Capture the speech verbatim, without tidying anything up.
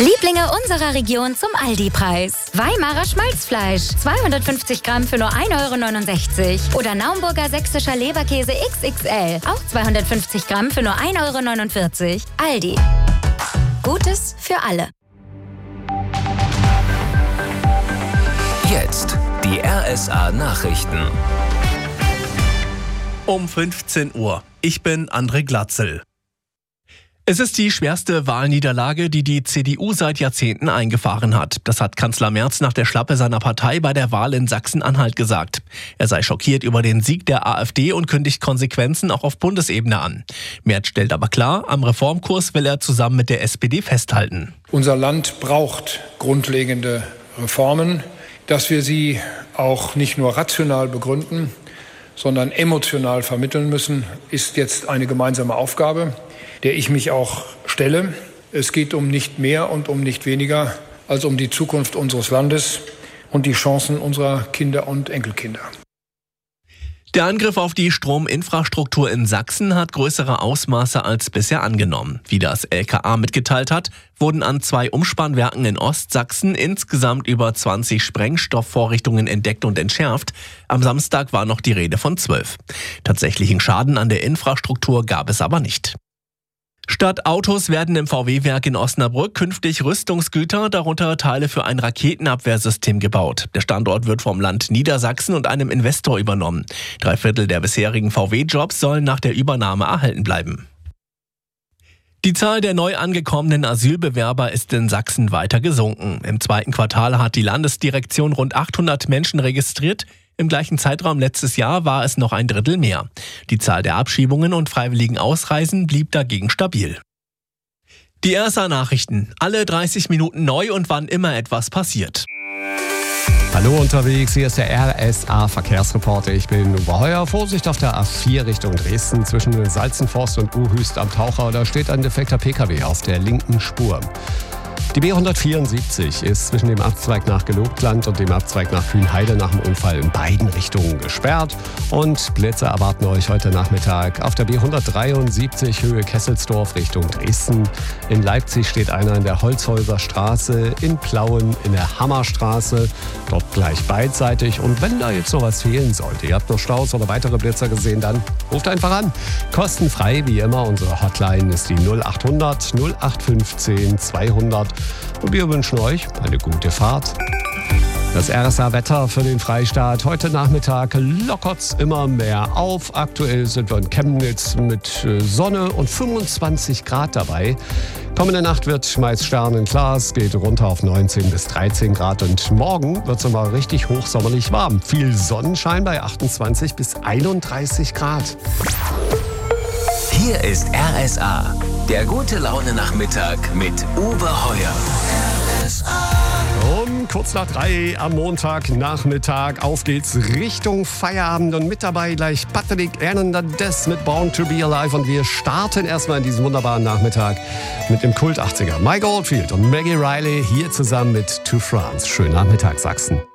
Lieblinge unserer Region zum Aldi-Preis. Weimarer Schmalzfleisch, zweihundertfünfzig Gramm für nur ein Euro neunundsechzig. Oder Naumburger sächsischer Leberkäse X X L, auch zweihundertfünfzig Gramm für nur ein Euro neunundvierzig. Aldi. Gutes für alle. Jetzt die R S A-Nachrichten. Um fünfzehn Uhr. Ich bin André Glatzel. Es ist die schwerste Wahlniederlage, die die C D U seit Jahrzehnten eingefahren hat. Das hat Kanzler Merz nach der Schlappe seiner Partei bei der Wahl in Sachsen-Anhalt gesagt. Er sei schockiert über den Sieg der AfD und kündigt Konsequenzen auch auf Bundesebene an. Merz stellt aber klar, am Reformkurs will er zusammen mit der S P D festhalten. Unser Land braucht grundlegende Reformen. Dass wir sie auch nicht nur rational begründen, sondern emotional vermitteln müssen, ist jetzt eine gemeinsame Aufgabe, der ich mich auch stelle. Es geht um nicht mehr und um nicht weniger als um die Zukunft unseres Landes und die Chancen unserer Kinder und Enkelkinder. Der Angriff auf die Strominfrastruktur in Sachsen hat größere Ausmaße als bisher angenommen. Wie das L K A mitgeteilt hat, wurden an zwei Umspannwerken in Ostsachsen insgesamt über zwanzig Sprengstoffvorrichtungen entdeckt und entschärft. Am Samstag war noch die Rede von zwölf. Tatsächlichen Schaden an der Infrastruktur gab es aber nicht. Statt Autos werden im V W-Werk in Osnabrück künftig Rüstungsgüter, darunter Teile für ein Raketenabwehrsystem gebaut. Der Standort wird vom Land Niedersachsen und einem Investor übernommen. Drei Viertel der bisherigen V W-Jobs sollen nach der Übernahme erhalten bleiben. Die Zahl der neu angekommenen Asylbewerber ist in Sachsen weiter gesunken. Im zweiten Quartal hat die Landesdirektion rund achthundert Menschen registriert. Im gleichen Zeitraum letztes Jahr war es noch ein Drittel mehr. Die Zahl der Abschiebungen und freiwilligen Ausreisen blieb dagegen stabil. Die R S A-Nachrichten. Alle dreißig Minuten neu und wann immer etwas passiert. Hallo unterwegs, hier ist der R S A-Verkehrsreporter. Ich bin Uwe Heuer. Vorsicht auf der A vier Richtung Dresden zwischen Salzenforst und Uhüst am Taucher. Da steht ein defekter P K W auf der linken Spur. Die B hundertvierundsiebzig ist zwischen dem Abzweig nach Gelobtland und dem Abzweig nach Kühnheide nach dem Unfall in beiden Richtungen gesperrt. Und Blitze erwarten euch heute Nachmittag auf der B hundertdreiundsiebzig Höhe Kesselsdorf Richtung Dresden. In Leipzig steht einer in der Holzhäuser Straße, in Plauen in der Hammerstraße. Dort gleich beidseitig. Und wenn da jetzt noch was fehlen sollte, ihr habt noch Staus oder weitere Blitzer gesehen, dann ruft einfach an. Kostenfrei wie immer. Unsere Hotline ist die null achthundert null acht fünfzehn zweihundert. Und wir wünschen euch eine gute Fahrt. Das R S A-Wetter für den Freistaat. Heute Nachmittag lockert's immer mehr auf. Aktuell sind wir in Chemnitz mit Sonne und fünfundzwanzig Grad dabei. Kommende Nacht wird meist sternenklar, es geht runter auf neunzehn bis dreizehn Grad. Und morgen wird es immer richtig hochsommerlich warm. Viel Sonnenschein bei achtundzwanzig bis einunddreißig Grad. Hier ist R S A, der gute Laune-Nachmittag mit Uwe Heuer. R S A. Um kurz nach drei am Montagnachmittag. Auf geht's Richtung Feierabend. Und mit dabei gleich Patrick Hernandez mit Born to be Alive. Und wir starten erstmal in diesem wunderbaren Nachmittag mit dem Kult achtziger. Mike Oldfield und Maggie Riley hier zusammen mit To France. Schönen Nachmittag, Sachsen.